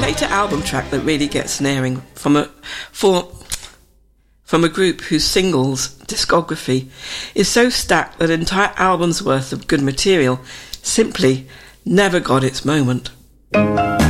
debate an album track that really gets an airing from a group whose singles discography is so stacked that an entire album's worth of good material simply never got its moment.